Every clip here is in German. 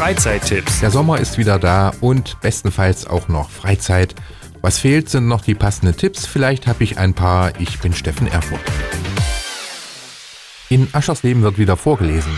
Freizeittipps. Der Sommer ist wieder da und bestenfalls auch noch Freizeit. Was fehlt, sind noch die passenden Tipps. Vielleicht habe ich ein paar. Ich bin Steffen Erfurt. In Aschersleben wird wieder vorgelesen.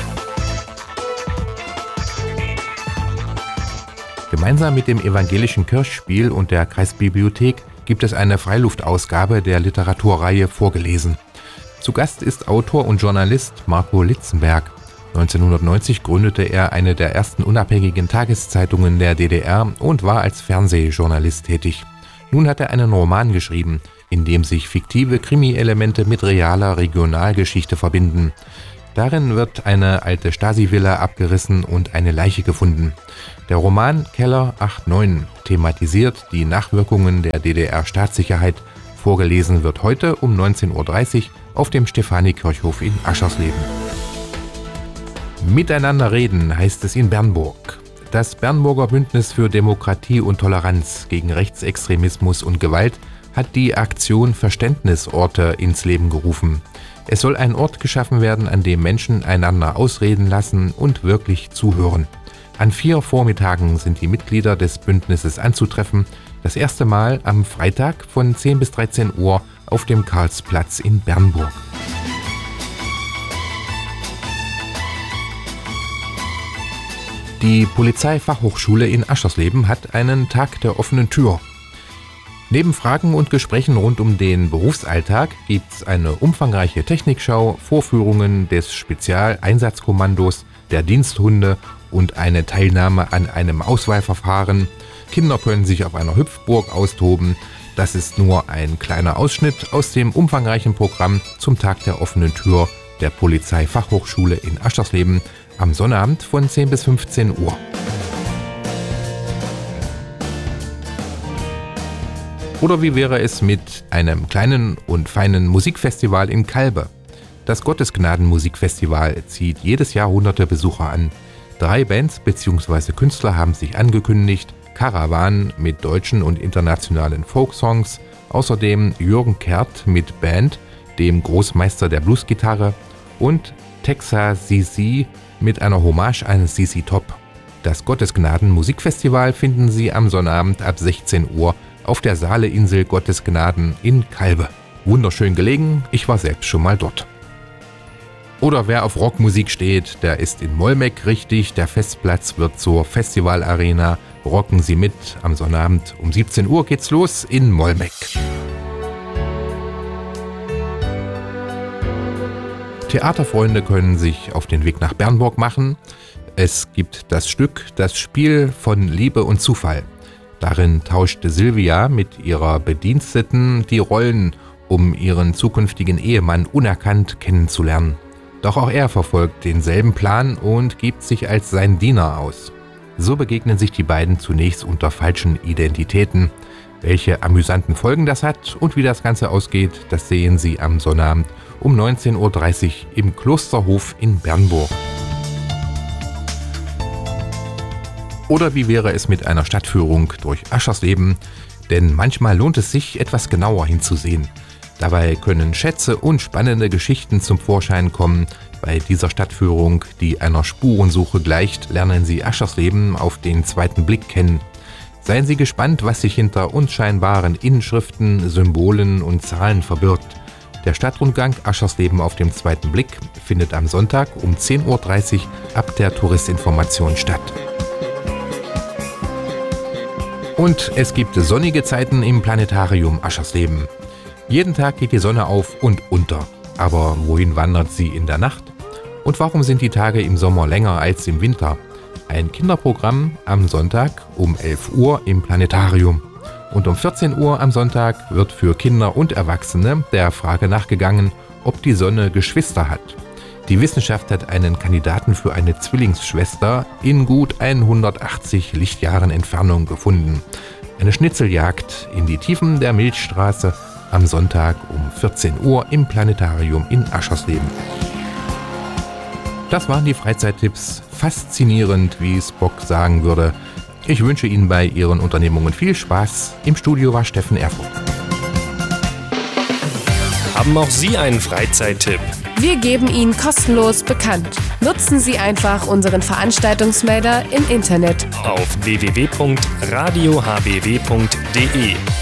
Gemeinsam mit dem Evangelischen Kirchspiel und der Kreisbibliothek gibt es eine Freiluftausgabe der Literaturreihe Vorgelesen. Zu Gast ist Autor und Journalist Marco Litzenberg. 1990 gründete er eine der ersten unabhängigen Tageszeitungen der DDR und war als Fernsehjournalist tätig. Nun hat er einen Roman geschrieben, in dem sich fiktive Krimi-Elemente mit realer Regionalgeschichte verbinden. Darin wird eine alte Stasi-Villa abgerissen und eine Leiche gefunden. Der Roman Keller 89 thematisiert die Nachwirkungen der DDR-Staatssicherheit. Vorgelesen wird heute um 19.30 Uhr auf dem Stefani-Kirchhof in Aschersleben. Miteinander reden heißt es in Bernburg. Das Bernburger Bündnis für Demokratie und Toleranz gegen Rechtsextremismus und Gewalt hat die Aktion Verständnisorte ins Leben gerufen. Es soll ein Ort geschaffen werden, an dem Menschen einander ausreden lassen und wirklich zuhören. An 4 Vormittagen sind die Mitglieder des Bündnisses anzutreffen. Das erste Mal am Freitag von 10 bis 13 Uhr auf dem Karlsplatz in Bernburg. Die Polizeifachhochschule in Aschersleben hat einen Tag der offenen Tür. Neben Fragen und Gesprächen rund um den Berufsalltag gibt es eine umfangreiche Technikschau, Vorführungen des Spezialeinsatzkommandos, der Diensthunde und eine Teilnahme an einem Auswahlverfahren. Kinder können sich auf einer Hüpfburg austoben. Das ist nur ein kleiner Ausschnitt aus dem umfangreichen Programm zum Tag der offenen Tür der Polizeifachhochschule in Aschersleben am Sonnabend von 10 bis 15 Uhr. Oder wie wäre es mit einem kleinen und feinen Musikfestival in Calbe? Das Gottesgnaden-Musikfestival zieht jedes Jahr hunderte Besucher an. 3 Bands bzw. Künstler haben sich angekündigt. Caravan mit deutschen und internationalen Folksongs, außerdem Jürgen Kert mit Band, dem Großmeister der Bluesgitarre, und Texas CC mit einer Hommage an CC Top. Das Gottesgnaden-Musikfestival finden Sie am Sonnabend ab 16 Uhr auf der Saale-Insel Gottesgnaden in Calbe. Wunderschön gelegen, ich war selbst schon mal dort. Oder wer auf Rockmusik steht, der ist in Mollmeck richtig. Der Festplatz wird zur Festivalarena. Rocken Sie mit. Am Sonnabend um 17 Uhr geht's los in Mollmeck. Theaterfreunde können sich auf den Weg nach Bernburg machen. Es gibt das Stück Das Spiel von Liebe und Zufall. Darin tauschte Silvia mit ihrer Bediensteten die Rollen, um ihren zukünftigen Ehemann unerkannt kennenzulernen. Doch auch er verfolgt denselben Plan und gibt sich als sein Diener aus. So begegnen sich die beiden zunächst unter falschen Identitäten. Welche amüsanten Folgen das hat und wie das Ganze ausgeht, das sehen Sie am Sonnabend um 19.30 Uhr im Klosterhof in Bernburg. Oder wie wäre es mit einer Stadtführung durch Aschersleben? Denn manchmal lohnt es sich, etwas genauer hinzusehen. Dabei können Schätze und spannende Geschichten zum Vorschein kommen. Bei dieser Stadtführung, die einer Spurensuche gleicht, lernen Sie Aschersleben auf den zweiten Blick kennen. Seien Sie gespannt, was sich hinter unscheinbaren Inschriften, Symbolen und Zahlen verbirgt. Der Stadtrundgang Aschersleben auf dem zweiten Blick findet am Sonntag um 10.30 Uhr ab der Touristinformation statt. Und es gibt sonnige Zeiten im Planetarium Aschersleben. Jeden Tag geht die Sonne auf und unter. Aber wohin wandert sie in der Nacht? Und warum sind die Tage im Sommer länger als im Winter? Ein Kinderprogramm am Sonntag um 11 Uhr im Planetarium. Und um 14 Uhr am Sonntag wird für Kinder und Erwachsene der Frage nachgegangen, ob die Sonne Geschwister hat. Die Wissenschaft hat einen Kandidaten für eine Zwillingsschwester in gut 180 Lichtjahren Entfernung gefunden. Eine Schnitzeljagd in die Tiefen der Milchstraße am Sonntag um 14 Uhr im Planetarium in Aschersleben. Das waren die Freizeittipps. Faszinierend, wie Spock sagen würde. Ich wünsche Ihnen bei Ihren Unternehmungen viel Spaß. Im Studio war Steffen Erfurt. Haben auch Sie einen Freizeittipp? Wir geben ihn kostenlos bekannt. Nutzen Sie einfach unseren Veranstaltungsmelder im Internet auf www.radiohbw.de.